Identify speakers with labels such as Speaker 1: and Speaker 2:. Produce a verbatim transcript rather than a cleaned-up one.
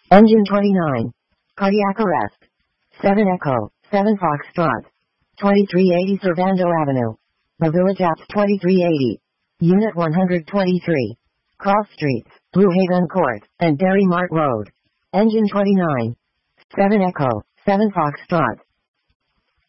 Speaker 1: Engine twenty-nine. Cardiac arrest. seven Echo, seven Foxtrot. twenty-three eighty Servando Avenue. The Village Apps twenty-three eighty. Unit one hundred twenty-three. Cross Streets, Blue Haven Court, and Berry Mart Road. Engine twenty-nine. seven Echo, seven Foxtrot.